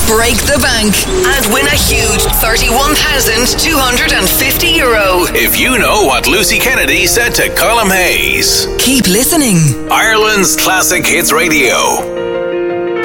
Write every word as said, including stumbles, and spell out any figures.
break the bank and win a huge thirty-one thousand two hundred fifty euro. If you know what Lucy Kennedy said to Colm Hayes. Keep listening. Ireland's Classic Hits Radio.